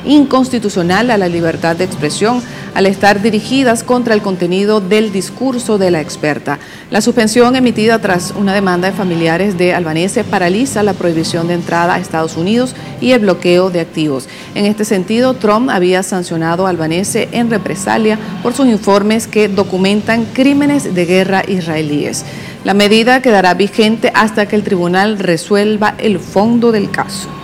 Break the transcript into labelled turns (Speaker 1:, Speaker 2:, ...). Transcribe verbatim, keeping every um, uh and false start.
Speaker 1: inconstitucional a la libertad de expresión al estar dirigidas contra el contenido del discurso de la experta. La suspensión emitida tras una demanda de familiares de Albanese paraliza la prohibición de entrada a Estados Unidos y el bloqueo de activos. En este sentido, Trump había sancionado a Albanese en represalia por sus informes que documentan crímenes de guerra israelíes. La medida quedará vigente hasta que el tribunal resuelva el fondo del caso.